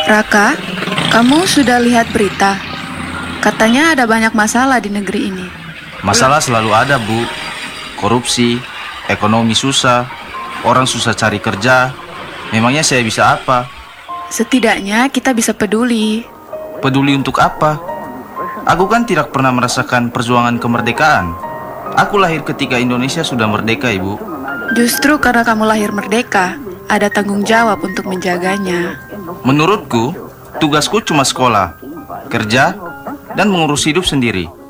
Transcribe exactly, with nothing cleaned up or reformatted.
Raka, kamu sudah lihat berita? Katanya ada banyak masalah di negeri ini. Masalah selalu ada, Bu. Korupsi, ekonomi susah, orang susah cari kerja. Memangnya saya bisa apa? Setidaknya kita bisa peduli. Peduli untuk apa? Aku kan tidak pernah merasakan perjuangan kemerdekaan. Aku lahir ketika Indonesia sudah merdeka, Ibu. Justru karena kamu lahir merdeka, ada tanggung jawab untuk menjaganya. Menurutku, tugasku cuma sekolah, kerja, dan mengurus hidup sendiri.